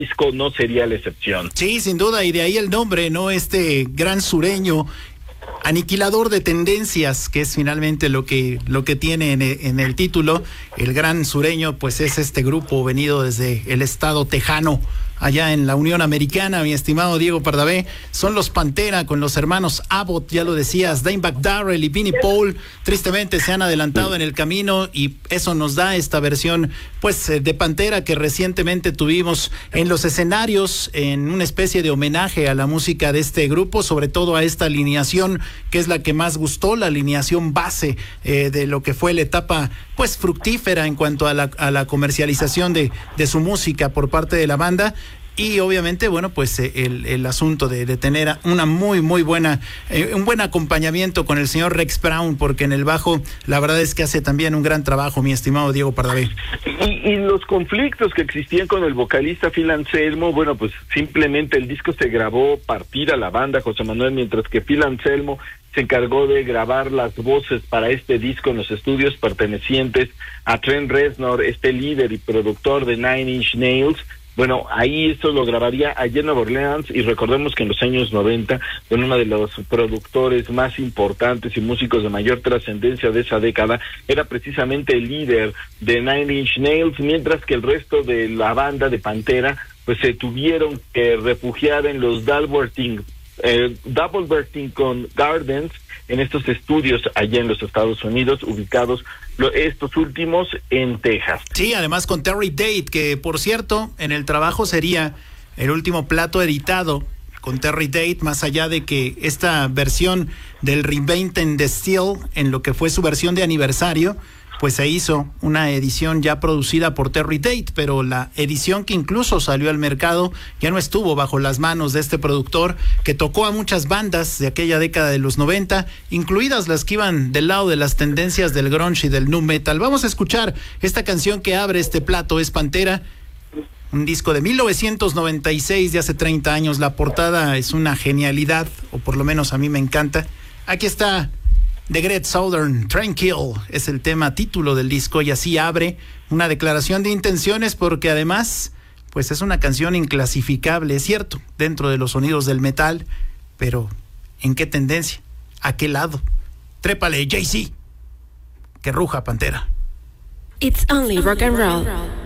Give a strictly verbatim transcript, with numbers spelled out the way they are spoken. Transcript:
disco no sería la excepción. Sí, sin duda, y de ahí el nombre, ¿no? Este gran sureño, aniquilador de tendencias, que es finalmente lo que lo que tiene en, en el título. El gran sureño, pues es este grupo venido desde el estado tejano, allá en la Unión Americana, mi estimado Diego Pardavé. Son los Pantera con los hermanos Abbott, ya lo decías, Dimebag Darrell y Vinnie Paul. Tristemente se han adelantado en el camino y eso nos da esta versión pues de Pantera que recientemente tuvimos en los escenarios, en una especie de homenaje a la música de este grupo, sobre todo a esta alineación que es la que más gustó, la alineación base eh, de lo que fue la etapa pues fructífera en cuanto a la, a la comercialización de, de su música por parte de la banda. Y obviamente, bueno, pues eh, el, el asunto de, de tener una muy, muy buena, eh, un buen acompañamiento con el señor Rex Brown, porque en el bajo, la verdad es que hace también un gran trabajo, mi estimado Diego Pardavé. Y, y los conflictos que existían con el vocalista Phil Anselmo, bueno, pues simplemente el disco se grabó partir a la banda, José Manuel, mientras que Phil Anselmo se encargó de grabar las voces para este disco en los estudios pertenecientes a Trent Reznor, este líder y productor de Nine Inch Nails. Bueno, ahí esto lo grabaría allá en Nueva Orleans, y recordemos que en los años noventa, bueno, uno de los productores más importantes y músicos de mayor trascendencia de esa década era precisamente el líder de Nine Inch Nails, mientras que el resto de la banda de Pantera pues se tuvieron que refugiar en los Dalbertine, eh, Dalbertine Gardens, en estos estudios allá en los Estados Unidos, ubicados lo, estos últimos en Texas. Sí, además con Terry Date, que por cierto, en el trabajo sería el último plato editado con Terry Date, más allá de que esta versión del Reinventing the Steel, en lo que fue su versión de aniversario, pues se hizo una edición ya producida por Terry Date, pero la edición que incluso salió al mercado ya no estuvo bajo las manos de este productor que tocó a muchas bandas de aquella década de los noventa, incluidas las que iban del lado de las tendencias del grunge y del nu metal. Vamos a escuchar esta canción que abre este plato, es Pantera, un disco de mil novecientos noventa y seis, de hace treinta años. La portada es una genialidad, o por lo menos a mí me encanta. Aquí está The Great Southern Tranquil, es el tema título del disco, y así abre una declaración de intenciones, porque además pues es una canción inclasificable, es cierto, dentro de los sonidos del metal, pero ¿en qué tendencia? ¿A qué lado? Trépale, Jay-Z, que ruja Pantera. It's only rock and roll.